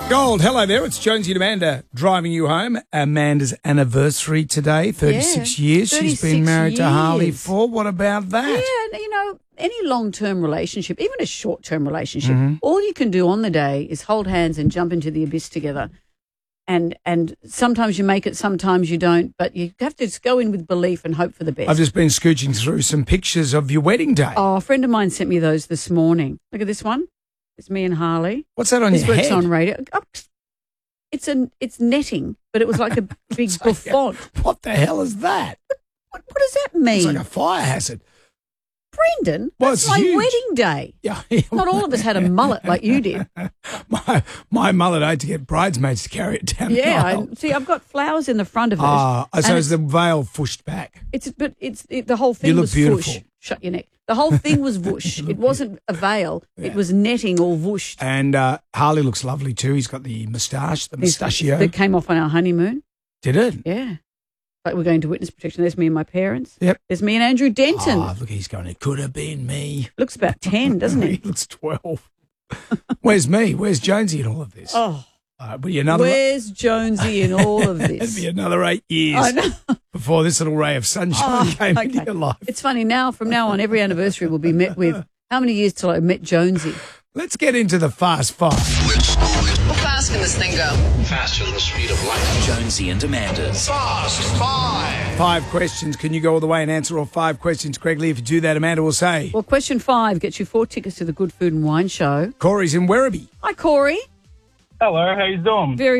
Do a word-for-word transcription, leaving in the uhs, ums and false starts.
Gold, hello there. It's Jonesy and Amanda driving you home. Amanda's anniversary today, thirty-six Yeah, years. She's been married years. to Harley for. What about that? Yeah, you know, any long-term relationship, even a short-term relationship, Mm-hmm. all you can do on the day is hold hands and jump into the abyss together. And and sometimes you make it, sometimes you don't, but you have to just go in with belief and hope for the best. I've just been scooching through some pictures of your wedding day. Oh, a friend of mine sent me those this morning. Look at this one. It's me and Harley. What's that on This your works head? on radio. Oh, It's an it's netting, but it was like a big It's like a- buffon. What the hell is that? What, what does that mean? It's like a fire hazard. Brendan, Well, that's it's my huge. wedding day. Yeah. Not all of us had a mullet like you did. my, my mullet, I had to get bridesmaids to carry it down Yeah, the aisle. I, see, I've got flowers in the front of it. Ah, so and is the veil pushed back? It's but it's it, the whole thing You look was beautiful. whoosh. Shut your neck. The whole thing was whoosh. It wasn't a veil. It was netting all whooshed. And uh, Harley looks lovely too. He's got the moustache, the These- mustachio. that came off on our honeymoon. Did it? Yeah, like we're going to witness protection. There's me and my parents. Yep. There's me and Andrew Denton. Oh, look, he's going, it could have been me. Looks about ten, doesn't He he? looks twelve. Where's me? Where's Jonesy in all of this? Oh, Uh, it'll be another, where's Jonesy in all of it'll this? be another eight years I know. before this little ray of sunshine Oh, came okay. into your life. It's funny now. From now on, every anniversary will be met with how many years till I met Jonesy? Let's get into the fast five. How fast can this thing go? Faster than the speed of light. Jonesy and Amanda's Fast Five. Five questions. Can you go all the way and answer all five questions correctly? If you do that, Amanda will say, Well, question five gets you four tickets to the Good Food and Wine Show. Corey's in Werribee. Hi, Corey. Hello, how you doing? Very